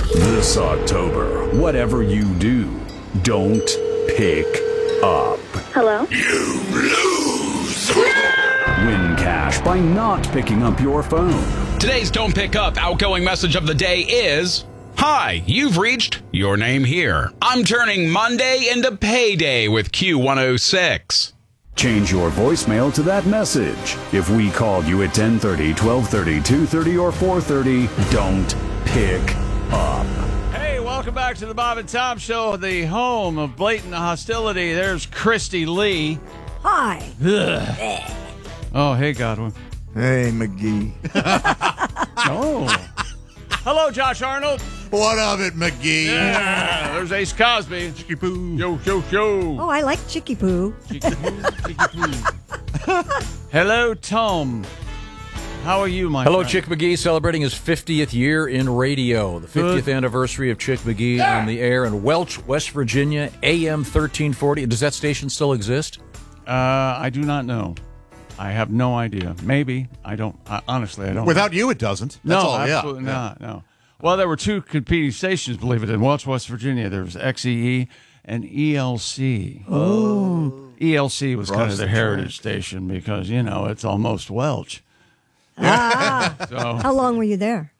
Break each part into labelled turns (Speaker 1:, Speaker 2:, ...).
Speaker 1: This October, whatever you do, don't pick up.
Speaker 2: Hello?
Speaker 1: You lose. Win cash by not picking up your phone.
Speaker 3: Today's Don't Pick Up outgoing message of the day is, Hi, you've reached your name here. I'm turning Monday into payday with Q106.
Speaker 1: Change your voicemail to that message. If we called you at 10:30, 12:30, 2:30, or 4:30, don't pick up.
Speaker 4: Hey, welcome back to the Bob and Tom Show, the home of blatant hostility. There's Christy Lee.
Speaker 5: Hi.
Speaker 4: Ugh. Oh, hey, Godwin.
Speaker 6: Hey, McGee.
Speaker 4: Oh. Hello, Josh Arnold.
Speaker 7: What of it, McGee?
Speaker 4: Yeah, there's Ace Cosby.
Speaker 7: Chicky poo.
Speaker 4: Yo.
Speaker 5: Oh, I like Chicky Poo.
Speaker 4: Hello, Tom. How are you, my
Speaker 8: Hello,
Speaker 4: friend?
Speaker 8: Chick McGee, celebrating his 50th year in radio. The 50th anniversary of Chick McGee on the air in Welch, West Virginia, AM 1340. Does that station still exist?
Speaker 4: I do not know. I have no idea. Maybe. I don't. Honestly, I don't.
Speaker 7: Without you, it doesn't. That's
Speaker 4: No,
Speaker 7: all.
Speaker 4: absolutely not. No. Well, there were two competing stations, believe it, in Welch, West Virginia. There was XEE and ELC. Oh. ELC was kind of the heritage station because, you know, it's almost Welch. So,
Speaker 5: How long were you there?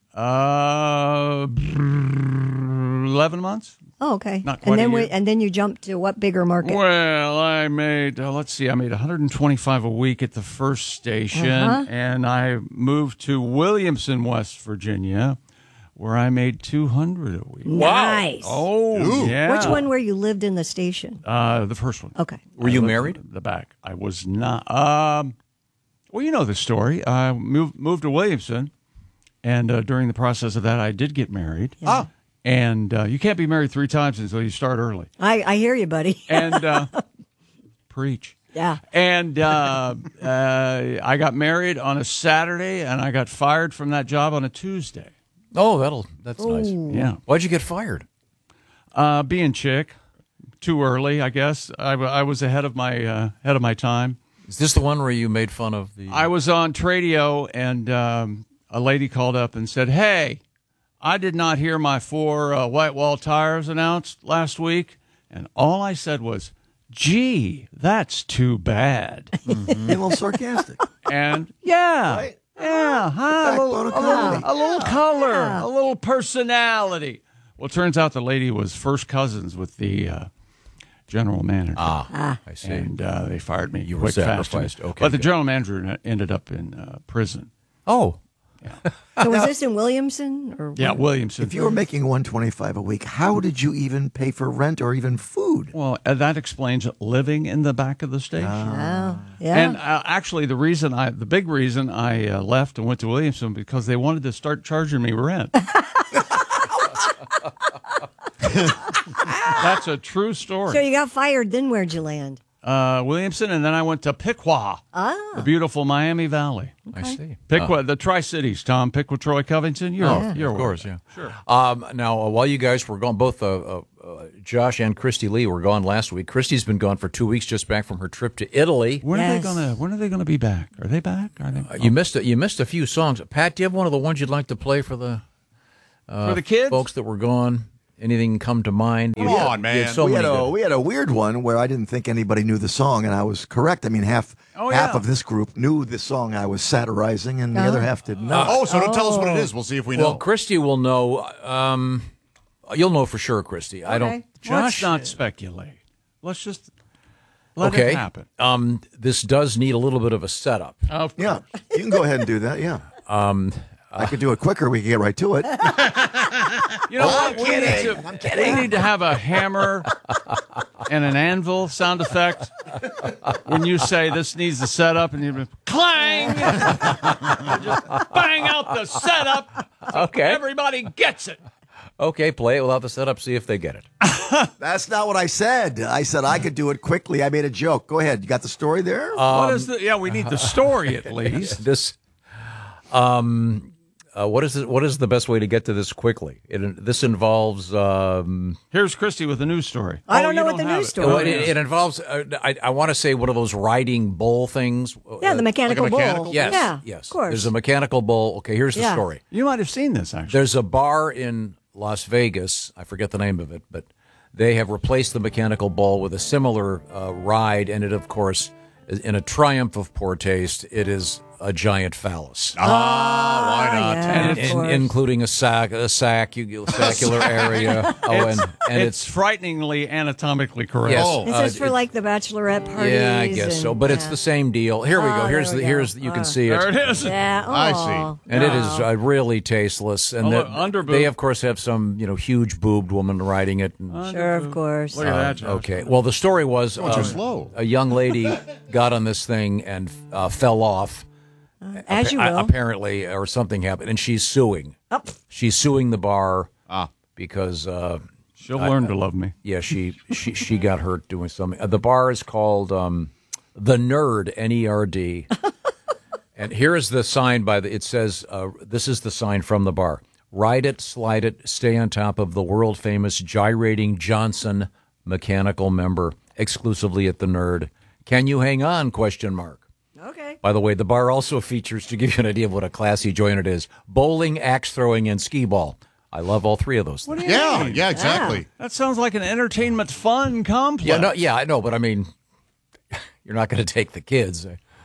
Speaker 4: 11 months?
Speaker 5: Oh, okay.
Speaker 4: Not quite a year.
Speaker 5: And then you jumped to what bigger market?
Speaker 4: Well, I made, I made $125 a week at the first station, and I moved to Williamson, West Virginia, where I made $200 a week.
Speaker 5: Nice.
Speaker 4: Oh, yeah.
Speaker 5: Which one where you lived in the station?
Speaker 4: The first one.
Speaker 5: Okay.
Speaker 8: Were you married?
Speaker 4: The back. I was not. Well, you know the story. I moved to Williamson, and during the process of that, I did get married.
Speaker 5: Yeah.
Speaker 4: And you can't be married 3 times until you start early.
Speaker 5: I hear you, buddy.
Speaker 4: And preach.
Speaker 5: Yeah.
Speaker 4: And I got married on a Saturday, and I got fired from that job on a Tuesday.
Speaker 8: Oh, that's nice.
Speaker 4: Yeah.
Speaker 8: Why'd you get fired?
Speaker 4: Being chick, too early, I guess. I was ahead of my time.
Speaker 8: Is this the one where you made fun of the...
Speaker 4: I was on Tradio, and a lady called up and said, "Hey, I did not hear my 4 white wall tires announced last week." And all I said was, "Gee, that's too bad."
Speaker 6: A little sarcastic.
Speaker 4: And yeah,
Speaker 6: Right?
Speaker 4: yeah, huh?
Speaker 6: Backbone of comedy.
Speaker 4: A little color, a little personality. Well, it turns out the lady was first cousins with the general manager.
Speaker 8: I see.
Speaker 4: And they fired me.
Speaker 8: You were
Speaker 4: quick, fast.
Speaker 8: sacrificed. Okay,
Speaker 4: But the
Speaker 8: good.
Speaker 4: general manager ended up in prison.
Speaker 8: Oh,
Speaker 5: So was this in Williamson? Or
Speaker 4: Yeah, Williamson.
Speaker 6: If you were making $125 a week, how did you even pay for rent or even food?
Speaker 4: Well, that explains living in the back of the station.
Speaker 5: Oh, yeah.
Speaker 4: And actually, the big reason I left and went to Williamson because they wanted to start charging me rent. That's a true story.
Speaker 5: So you got fired, then where'd you land?
Speaker 4: Williamson, and then I went to Piqua, the beautiful Miami Valley.
Speaker 8: I see.
Speaker 4: Piqua, the Tri-Cities, Tom. Piqua, Troy, Covington. You're
Speaker 8: Of course, yeah. Sure. Now, while you guys were gone, both Josh and Christy Lee were gone last week. Christy's been gone for 2 weeks, just back from her trip to Italy.
Speaker 4: When
Speaker 5: Yes.
Speaker 4: are they gonna be back? Are they back? Are they?
Speaker 8: You missed a few songs. Pat, do you have one of the ones you'd like to play for the
Speaker 4: for the kids?
Speaker 8: folks that were gone? Anything come to mind?
Speaker 7: Come on, man.
Speaker 8: You had so
Speaker 6: we,
Speaker 8: many
Speaker 6: had a,
Speaker 8: good-
Speaker 6: we had a weird one where I didn't think anybody knew the song, and I was correct. I mean, half of this group knew the song I was satirizing, and the other half did not.
Speaker 7: So don't tell us what it is. We'll see if we know.
Speaker 8: Well, Christy will know. You'll know for sure, Christy. I don't.
Speaker 5: Okay.
Speaker 4: Let's
Speaker 8: Josh,
Speaker 4: not speculate. Let's just let
Speaker 8: okay.
Speaker 4: it happen.
Speaker 8: This does need a little bit of a setup.
Speaker 4: Of
Speaker 6: Yeah, you can go ahead and do that, yeah. I could do it quicker. We could get right to it.
Speaker 4: You know what? We need to have a hammer and an anvil sound effect when you say this needs the setup, and you clang, just bang out the setup. So
Speaker 8: Okay.
Speaker 4: everybody gets it.
Speaker 8: Okay, play it without the setup. See if they get it.
Speaker 6: That's not what I said. I said I could do it quickly. I made a joke. Go ahead. You got the story there?
Speaker 4: What is the? Yeah, we need the story at least.
Speaker 8: This. What is the best way to get to this quickly? This involves.
Speaker 4: Here's Christy with a news story.
Speaker 5: I don't know
Speaker 4: you
Speaker 5: what the
Speaker 4: have
Speaker 5: news
Speaker 4: it.
Speaker 5: story
Speaker 8: Well,
Speaker 5: is.
Speaker 8: it involves. I want to say one of those riding bull things.
Speaker 5: Yeah, the mechanical
Speaker 7: like a mechanical
Speaker 5: bull.
Speaker 8: Yes.
Speaker 5: Yeah,
Speaker 8: Yes.
Speaker 5: of course.
Speaker 8: There's a mechanical bull. Okay, here's the
Speaker 5: Yeah.
Speaker 8: story.
Speaker 4: You might have seen this actually.
Speaker 8: There's a bar in Las Vegas. I forget the name of it, but they have replaced the mechanical bull with a similar ride, and it, of course, in a triumph of poor taste, it is a giant phallus.
Speaker 7: Why not?
Speaker 5: Yeah, of course.
Speaker 8: Including a saccular area. And
Speaker 4: it's frighteningly anatomically correct.
Speaker 8: Yes.
Speaker 7: Oh.
Speaker 5: Is this for like the bachelorette parties?
Speaker 8: Yeah, I guess so. But it's the same deal. Here we go. Here's you can see it.
Speaker 4: There it is.
Speaker 5: Yeah.
Speaker 7: I
Speaker 5: Oh.
Speaker 7: see.
Speaker 8: And it is really tasteless. And
Speaker 4: Oh, underboob.
Speaker 8: they, of course, have some huge boobed woman riding it. And,
Speaker 5: Sure, of course.
Speaker 4: Look at that, Josh.
Speaker 8: okay. Well, the story was
Speaker 7: Too slow.
Speaker 8: a young lady got on this thing and fell off.
Speaker 5: As you will.
Speaker 8: Apparently, or something happened, and she's suing.
Speaker 5: Oh.
Speaker 8: She's suing the bar because
Speaker 4: She'll learn to love me.
Speaker 8: yeah, she got hurt doing something. The bar is called The Nerd, N-E-R-D. And here is the sign it says, this is the sign from the bar. Ride it, slide it, stay on top of the world famous gyrating Johnson mechanical member, exclusively at The Nerd. Can you hang on? ?
Speaker 5: Okay.
Speaker 8: By the way, the bar also features, to give you an idea of what a classy joint it is, bowling, axe throwing, and skee ball. I love all three of those things.
Speaker 7: Yeah, exactly.
Speaker 4: That sounds like an entertainment fun complex.
Speaker 8: I know, but I mean, you're not going to take the kids.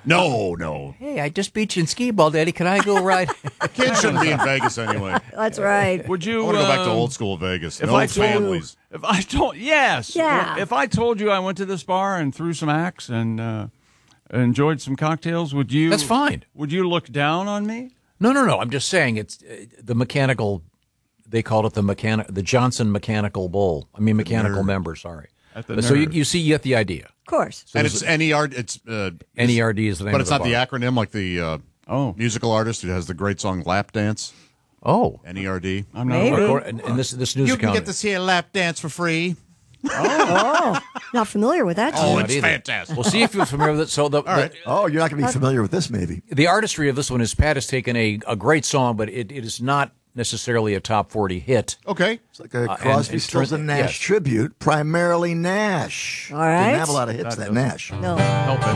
Speaker 7: No.
Speaker 8: Hey, I just beat you in skee ball, Daddy. Can I go ride?
Speaker 7: Kids shouldn't be in Vegas anyway.
Speaker 5: That's right.
Speaker 4: Would you
Speaker 7: I want to go back to old school Vegas. No
Speaker 4: I told-
Speaker 7: families.
Speaker 4: If I told yes,
Speaker 5: Yeah.
Speaker 4: If I told you I went to this bar and threw some acts and enjoyed some cocktails, would you?
Speaker 8: That's fine.
Speaker 4: Would you look down on me?
Speaker 8: No. I'm just saying it's the mechanical. They called it the Johnson Mechanical Bowl. I mean, mechanical member. Sorry.
Speaker 4: At the
Speaker 8: So
Speaker 4: Nerd.
Speaker 8: you get the idea.
Speaker 5: Of course.
Speaker 7: And it's NERD. It's
Speaker 8: NERD is the name.
Speaker 7: but
Speaker 8: of
Speaker 7: it's
Speaker 8: the
Speaker 7: not the
Speaker 8: bar.
Speaker 7: acronym like the musical artist who has the great song Lap Dance.
Speaker 8: Oh,
Speaker 7: NERD.
Speaker 4: I'm not.
Speaker 5: Maybe.
Speaker 8: and this news
Speaker 7: You
Speaker 8: account.
Speaker 7: can get to see a lap dance for free.
Speaker 5: Oh, not familiar with that.
Speaker 7: Oh,
Speaker 5: term.
Speaker 7: it's fantastic.
Speaker 8: We'll see if you're familiar with it. So
Speaker 7: All right.
Speaker 6: Oh, you're not going to be familiar with this, maybe.
Speaker 8: the artistry of this one is Pat has taken a great song, but it is not necessarily a top 40 hit.
Speaker 7: Okay.
Speaker 6: It's like a Crosby,
Speaker 8: and
Speaker 6: Stills, and Nash
Speaker 8: yes.
Speaker 6: tribute, primarily Nash.
Speaker 5: All right.
Speaker 6: Didn't have a lot of hits, that Nash.
Speaker 5: No.
Speaker 8: No,